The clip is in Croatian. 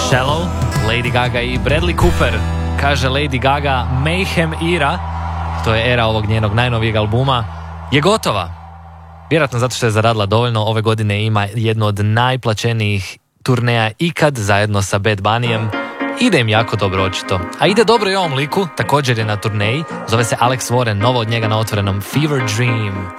Shallow, Lady Gaga i Bradley Cooper. Kaže Lady Gaga, Mayhem era, to je era ovog njenog najnovijeg albuma, je gotova. Vjerojatno zato što je zaradila dovoljno, ove godine ima jednu od najplaćenijih turneja ikad zajedno sa Bad Bunnyem. Ide im jako dobro očito. A ide dobro i ovom liku, također je na turneji, zove se Alex Warren, novo od njega na otvorenom Fever Dream.